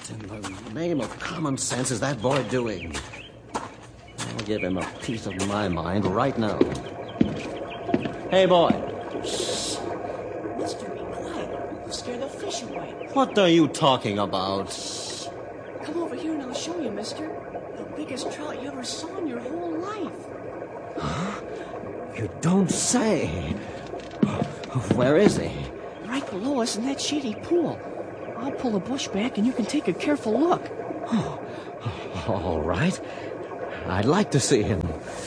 What in the name of common sense is that boy doing? I'll give him a piece of my mind right now. Hey, boy. Shh. Mister, be quiet. You'll scare the fish away. What are you talking about? Shh. Come over here and I'll show you, mister. The biggest trout you ever saw in your whole life. Huh? You don't say. Where is he? Right below us in that shady pool. I'll pull a bush back and you can take a careful look. Oh, all right. I'd like to see him.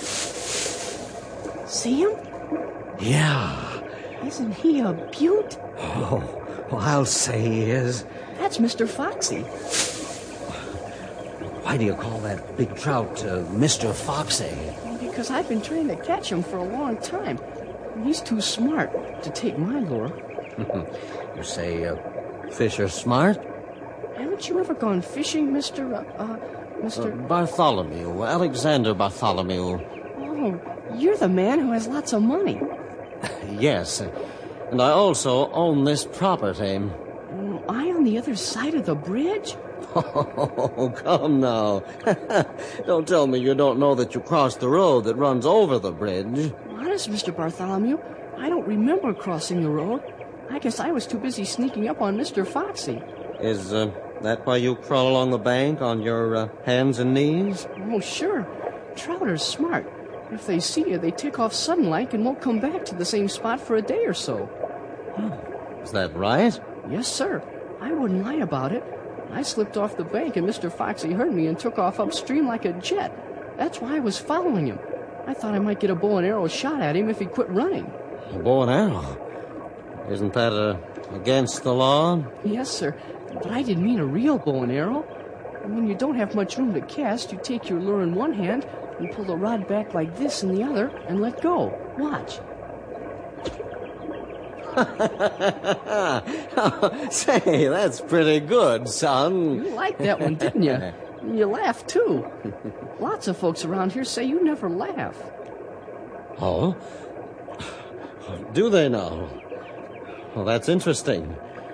See him? Yeah. Isn't he a beaut? Oh, well, I'll say he is. That's Mr. Foxy. Why do you call that big trout Mr. Foxy? Because I've been trying to catch him for a long time. He's too smart to take my lure. You say fish are smart? Haven't you ever gone fishing, Mr. Bartholomew, Alexander Bartholomew. Oh, you're the man who has lots of money. Yes, and I also own this property. Am I on the other side of the bridge? Oh, come now. Don't tell me you don't know that you crossed the road that runs over the bridge. Honest, Mr. Bartholomew, I don't remember crossing the road. I guess I was too busy sneaking up on Mr. Foxy. Is that why you crawl along the bank on your hands and knees? Oh, sure. Trout are smart. If they see you, they take off sudden-like and won't come back to the same spot for a day or so. Is that right? Yes, sir. I wouldn't lie about it. I slipped off the bank and Mr. Foxy heard me and took off upstream like a jet. That's why I was following him. I thought I might get a bow and arrow shot at him if he quit running. A bow and arrow? Isn't that against the law? Yes, sir. But I didn't mean a real bow and arrow. And when you don't have much room to cast, you take your lure in one hand and pull the rod back like this in the other and let go. Watch. Say, that's pretty good, son. You liked that one, didn't you? And you laughed, too. Lots of folks around here say you never laugh. Oh? Do they now? Well, that's interesting.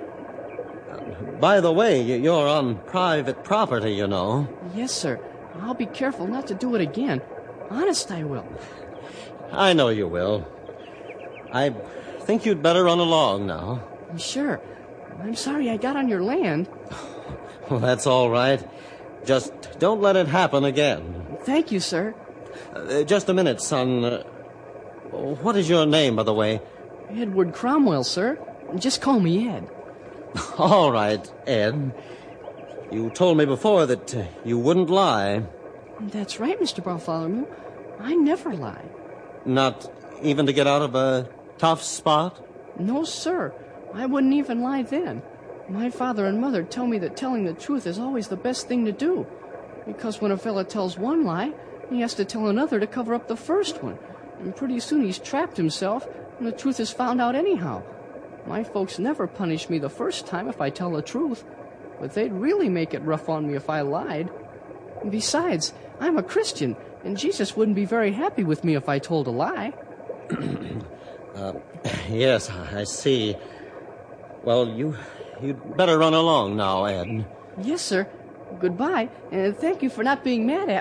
By the way, you're on private property, you know. Yes, sir. I'll be careful not to do it again. Honest, I will. I know you will. I think you'd better run along now. Sure. I'm sorry I got on your land. Well, that's all right. Just don't let it happen again. Thank you, sir. Just a minute, son. What is your name, by the way? Edward Cromwell, sir. Just call me Ed. All right, Ed. You told me before that you wouldn't lie. That's right, Mr. Bartholomew. I never lie. Not even to get out of a tough spot? No, sir. I wouldn't even lie then. My father and mother tell me that telling the truth is always the best thing to do. Because when a fella tells one lie, he has to tell another to cover up the first one. And pretty soon he's trapped himself, and the truth is found out anyhow. My folks never punish me the first time if I tell the truth, but they'd really make it rough on me if I lied. And besides, I'm a Christian, and Jesus wouldn't be very happy with me if I told a lie. Yes, I see. Well, you'd better run along now, Ed. Yes, sir. Goodbye, and thank you for not being mad at me.